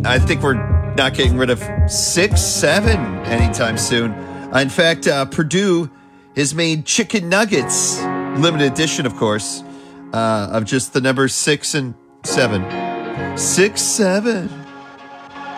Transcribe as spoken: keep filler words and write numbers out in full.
I think we're not getting rid of six, seven anytime soon. Uh, in fact, uh, Purdue has made chicken nuggets, limited edition, of course, uh, of just the numbers six and seven. Six, seven.